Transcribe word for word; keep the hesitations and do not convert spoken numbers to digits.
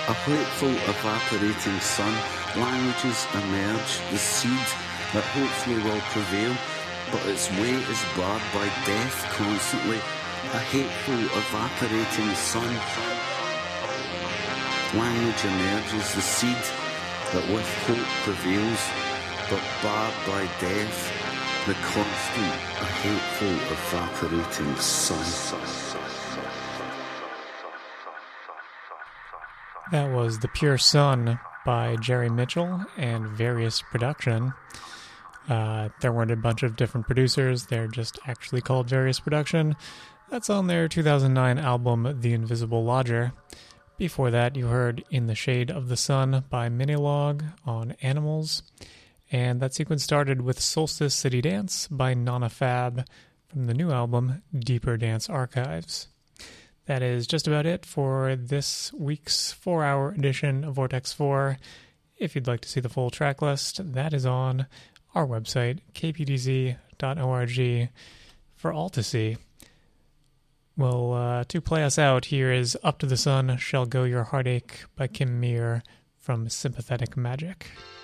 A wakeful, evaporating sun, languages emerge, the seed that hopefully will prevail, but its way is barred by death constantly. A hateful, evaporating sun, language emerges, the seed that with hope prevails, but barred by death, the constant, a hateful, evaporating sun. That was The Pure Sun by Jerry Mitchell and Various Production. Uh, there weren't a bunch of different producers, they're just actually called Various Production. That's on their two thousand nine album The Invisible Lodger. Before that, you heard In the Shade of the Sun by Minilog on Animals. And that sequence started with Solstice City Dance by Nana Fab from the new album Deeper Dance Archives. That is just about it for this week's four-hour edition of Vortex four. If you'd like to see the full track list, that is on our website, k p d z dot org, for all to see. Well, uh, to play us out, here is Up to the Sun Shall Go Your Heartache by Kim Meir from Sympathetic Magic.